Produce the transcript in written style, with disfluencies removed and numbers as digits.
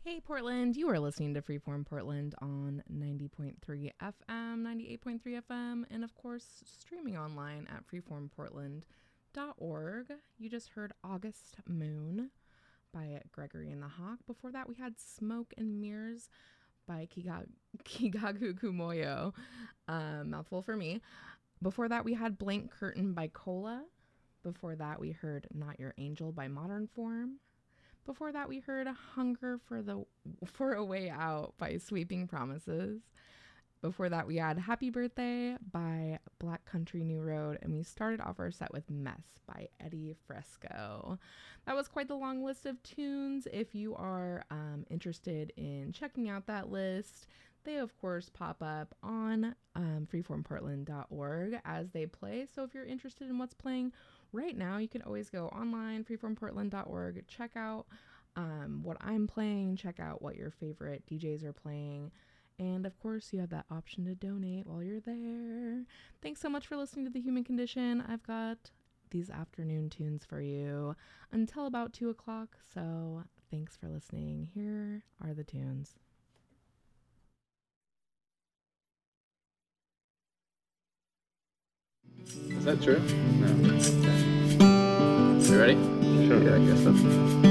Hey Portland, you are listening to Freeform Portland on 90.3 FM, 98.3 FM, and of course streaming online at freeformportland.org. You just heard August Moon by Gregory and the Hawk. Before that we had Smoke and Mirrors by Kigagu Kumoyo. Mouthful for me. Before that we had Blank Curtain by Cola. Before that we heard Not Your Angel by Modern Form. Before that, we heard Hunger for a Way Out by Sweeping Promises. Before that, we had Happy Birthday by Black Country New Road. And we started off our set with Mess by Eddie Fresco. That was quite the long list of tunes. If you are interested in checking out that list, they, of course, pop up on freeformportland.org as they play. So if you're interested in what's playing right now, you can always go online, freeformportland.org, check out what I'm playing, check out what your favorite DJs are playing, and of course you have that option to donate while you're there. Thanks so much for listening to The Human Condition. I've got these afternoon tunes for you until about 2 o'clock, so thanks for listening. Here are the tunes. Is that true? No. You ready? Sure. Yeah, I guess so.